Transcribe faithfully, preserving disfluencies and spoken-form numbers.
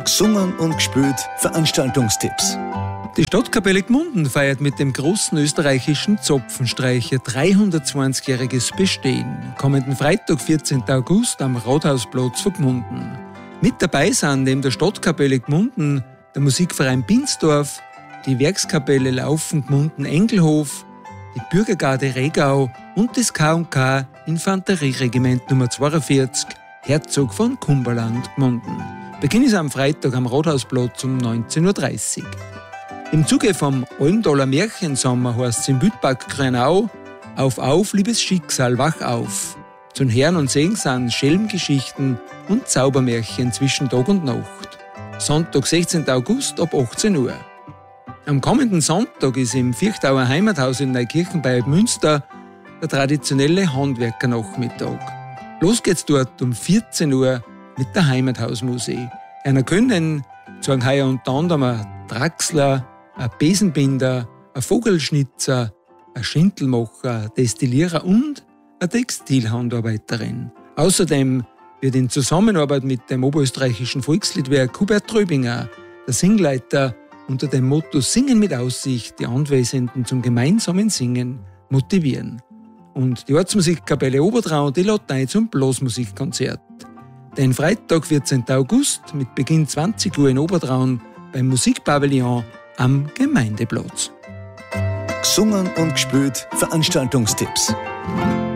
Gesungen und gespielt Veranstaltungstipps. Die Stadtkapelle Gmunden feiert mit dem großen österreichischen Zapfenstreicher dreihundertzwanzigjähriges Bestehen. Kommenden Freitag, vierzehnten August, am Rathausplatz von Gmunden. Mit dabei sind neben der Stadtkapelle Gmunden der Musikverein Binsdorf, die Werkskapelle Laufen Gmunden-Engelhof, die Bürgergarde Regau und das K und K Infanterieregiment Nummer zweiundvierzig, Herzog von Cumberland Gmunden. Beginn ist am Freitag am Rathausplatz um neunzehn Uhr dreißig. Im Zuge vom Almdaler Märchensommer heißt es im Bütpark Grönau: Auf, auf, liebes Schicksal, wach auf. Zum Hören und Sehen sind Schelmgeschichten und Zaubermärchen zwischen Tag und Nacht. Sonntag, sechzehnten August ab achtzehn Uhr. Am kommenden Sonntag ist im Vierchtauer Heimathaus in Neukirchen bei Münster der traditionelle Handwerkernachmittag. Los geht's dort um vierzehn Uhr mit der Heimathausmusik. Einer können sagen heuer unter anderem ein Draxler, ein Besenbinder, ein Vogelschnitzer, ein Schindelmacher, ein Destillierer und eine Textilhandarbeiterin. Außerdem wird in Zusammenarbeit mit dem oberösterreichischen Volksliedwerk Hubert Tröbinger der Singleiter unter dem Motto Singen mit Aussicht die Anwesenden zum gemeinsamen Singen motivieren. Und die Ortsmusikkapelle Obertraun, die lädt ein zum Blasmusikkonzert. Den Freitag, vierzehnten August, mit Beginn zwanzig Uhr in Obertraun beim Musikpavillon am Gemeindeplatz. Gesungen und gespielt Veranstaltungstipps.